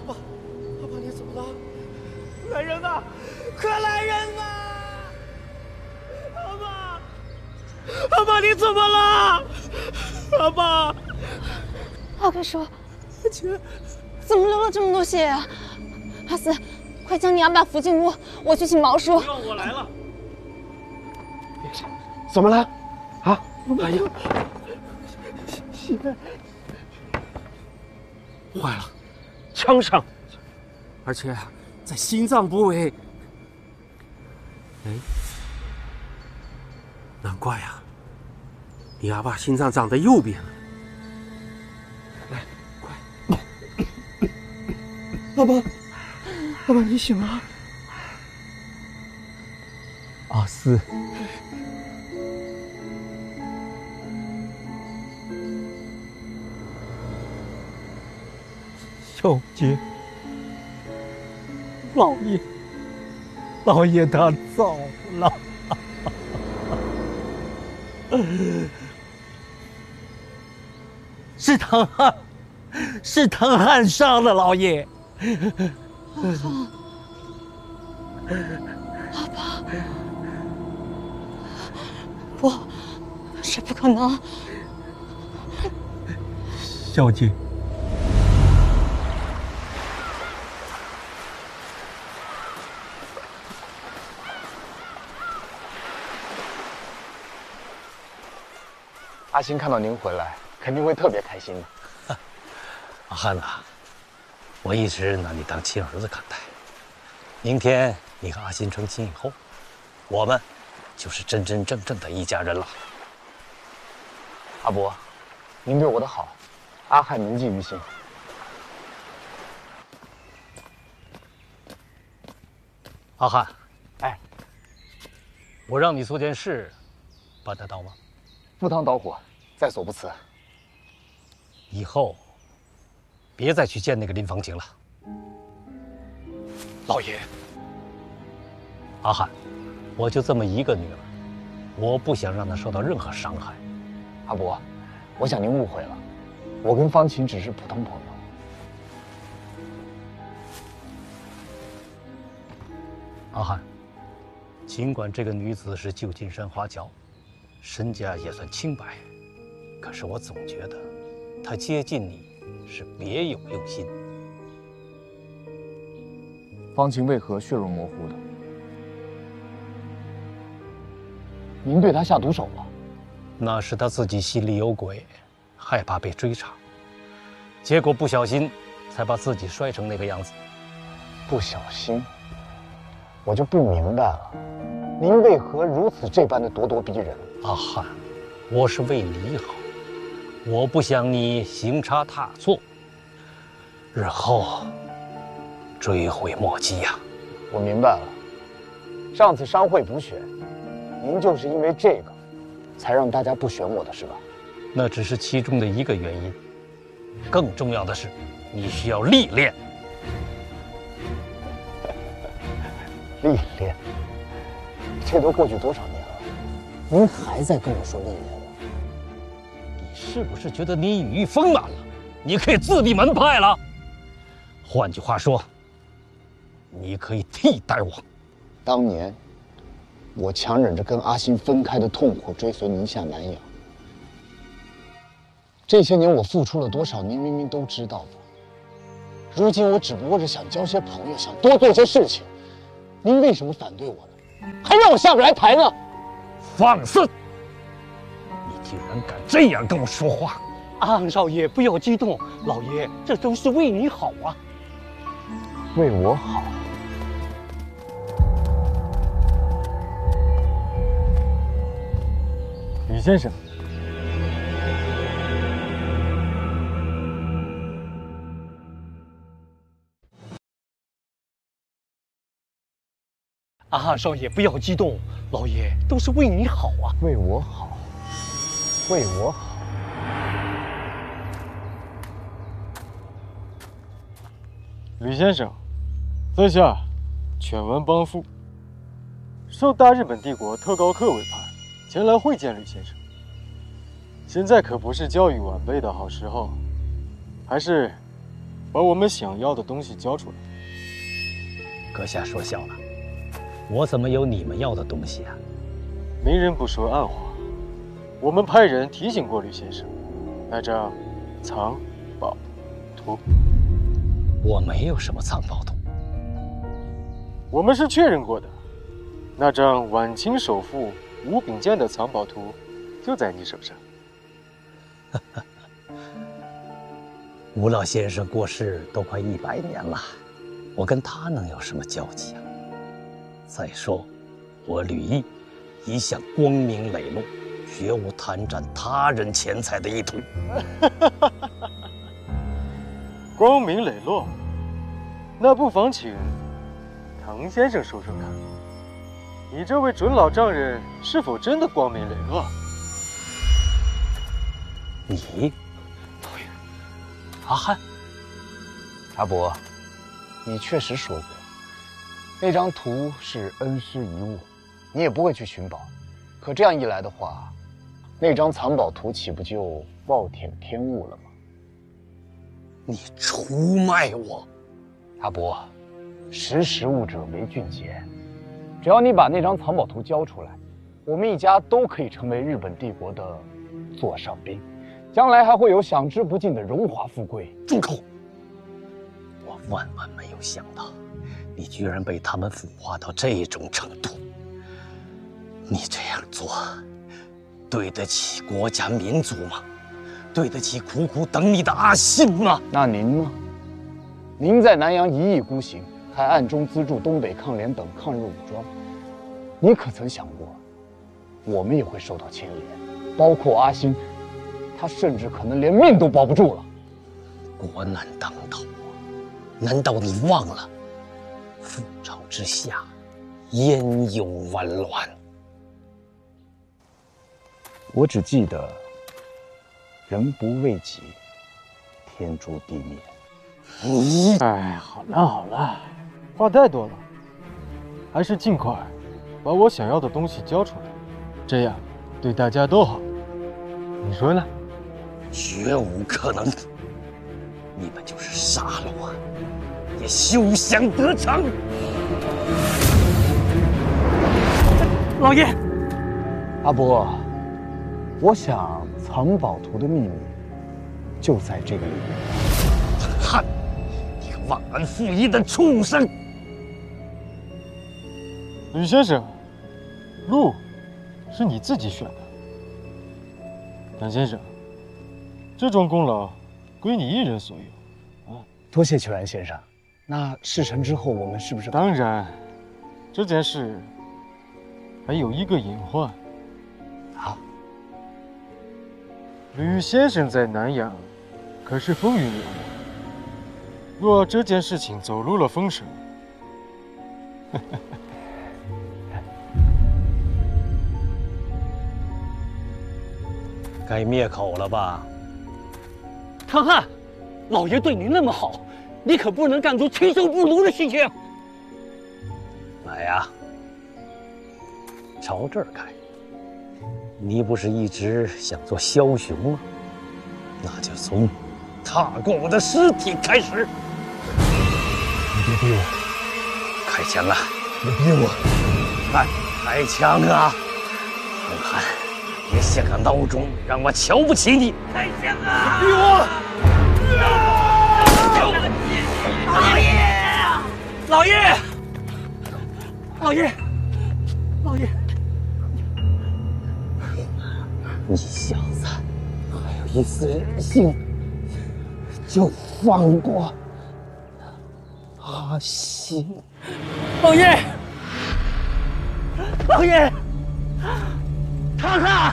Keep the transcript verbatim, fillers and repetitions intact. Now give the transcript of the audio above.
爸，阿爸，你怎么了？来人呐！快来人呐！阿爸，阿爸，你怎么了？阿爸， 阿哥说， 姐， 怎么流了这么多血啊？阿四，快将你阿爸扶进屋，我去请毛叔。 不用，我来了。 怎么了？啊？ 哎呀，血！ 坏了，枪伤，而且在心脏部位。哎，难怪呀、啊，你阿爸心脏长在右边。来，快！ 阿爸，阿爸，你醒了。 阿四。 小姐，老爷，老爷他走了，是唐汉，是唐汉杀的，老爷。 阿汉，阿爸，不，这不可能。 小姐。 阿星看到您回来，肯定会特别开心的。 阿汉呐，我一直拿你当亲儿子看待。明天你和阿星成亲以后，我们就是真真正正的一家人了。 阿伯，您对我的好，阿汉铭记于心。 阿汉， 哎， 我让你做件事，办得到吗？ 赴汤蹈火，在所不辞。 以后别再去见那个林芳晴了。 老爷， 阿汉，我就这么一个女儿，我不想让她受到任何伤害。 阿伯，我想您误会了，我跟芳晴只是普通朋友。 阿汉，尽管这个女子是旧金山华侨，身家也算清白，可是我总觉得她接近你是别有用心。 芳晴为何血肉模糊的？您对她下毒手了？ 那是她自己心里有鬼，害怕被追查，结果不小心才把自己摔成那个样子。 不小心，我就不明白了，您为何如此这般的咄咄逼人？ 阿汉，我是为你好，我不想你行差踏错，日后追悔莫及呀。 我明白了，上次商会补选，您就是因为这个，才让大家不选我的是吧？ 那只是其中的一个原因，更重要的是，你需要历练。 历练？这都过去多少年了，您还在跟我说历练了？ 你是不是觉得你羽翼丰满了，你可以自立门派了？换句话说，你可以替代我。 当年，我强忍着跟阿星分开的痛苦，追随您下南洋。这些年我付出了多少，您明明都知道的。如今我只不过是想交些朋友，想多做些事情，您为什么反对我呢？还让我下不来台呢？ 放肆！你竟然敢这样跟我说话！ 阿少爷，不要激动，老爷，这都是为你好啊。 为我好。 吕先生，阿少爷不要激动，老爷都是为你好啊。 为我好，为我好。 吕先生，在下犬文帮夫，受大日本帝国特高课委派，前来会见吕先生。现在可不是教育晚辈的好时候，还是把我们想要的东西交出来。 阁下说笑了，我怎么有你们要的东西啊？ 明人不说暗话，我们派人提醒过吕先生，那张藏宝图。 我没有什么藏宝图。 我们是确认过的，那张晚清首富吴秉鉴的藏宝图就在你手上。 吴老先生过世都快一百年了，我跟他能有什么交集啊？再说，我吕毅一向光明磊落，绝无贪占他人钱财的意图。 光明磊落，那不妨请唐先生说说看，你这位准老丈人是否真的光明磊落？ 你，阿汉， 阿伯，你确实说过，那张图是恩师遗物，你也不会去寻宝。可这样一来的话，那张藏宝图岂不就暴殄天物了吗？ 你出卖我！ 阿伯，识时务者为俊杰。只要你把那张藏宝图交出来，我们一家都可以成为日本帝国的座上宾，将来还会有享之不尽的荣华富贵。 住口！我万万没有想到，你居然被他们腐化到这种程度。你这样做，对得起国家民族吗？对得起苦苦等你的阿信吗？ 那您呢？您在南洋一意孤行，还暗中资助东北抗联等抗日武装，你可曾想过，我们也会受到牵连？包括阿星，他甚至可能连命都保不住了。 国难当头啊！难道你忘了，覆巢之下，焉有完卵？ 我只记得，人不为己，天诛地灭。 你， 哎，好了好了，话太多了，还是尽快把我想要的东西交出来，这样对大家都好。你说呢？ 绝无可能！你们就是杀了我，也休想得逞！ 老爷， 阿伯，我想藏宝图的秘密就在这个里面。 汉，你个忘恩负义的畜生！ 吕先生，路是你自己选的。唐先生，这桩功劳归你一人所有。啊， 多谢裘然先生。那事成之后，我们是不是？ 当然，这件事还有一个隐患。 啊， 吕先生在南阳可是风云人物，若这件事情走入了风声，呵呵该灭口了吧？ 唐汉，老爷对你那么好，你可不能干出禽兽不如的事情。 来呀，朝这儿开。你不是一直想做枭雄吗？那就从踏过我的尸体开始。 你别逼我， 开枪啊！ 别逼我！ 开开枪啊！唐汉，别像个孬种，让我瞧不起你！开枪啊！ 逼我！老爷！老爷！老爷！老爷！ 你小子还有一丝人性，就放过阿信！ 老爷！老爷！唐汉！